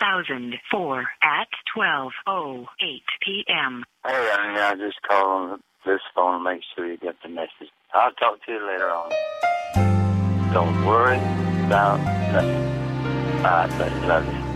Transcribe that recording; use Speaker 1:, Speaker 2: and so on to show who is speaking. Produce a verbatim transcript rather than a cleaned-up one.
Speaker 1: thousand four at twelve oh eight p.m.
Speaker 2: Hey, I mean, I just call on this phone and make sure you get the message. I'll talk to you later on. Don't worry about nothing. I love you.